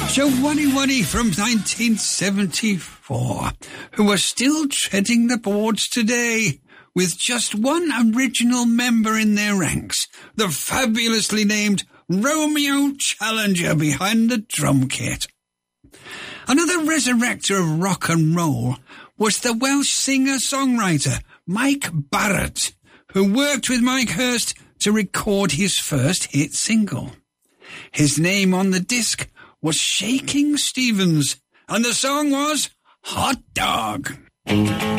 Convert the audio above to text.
Joe Waddy Waddy from 1974, who are still treading the boards today, with just one original member in their ranks, the fabulously named Romeo Challenger behind the drum kit. Another resurrector of rock and roll was the Welsh singer-songwriter Mike Barrett, who worked with Mike Hurst to record his first hit single. His name on the disc was Shaking Stevens, and the song was Hot Dog.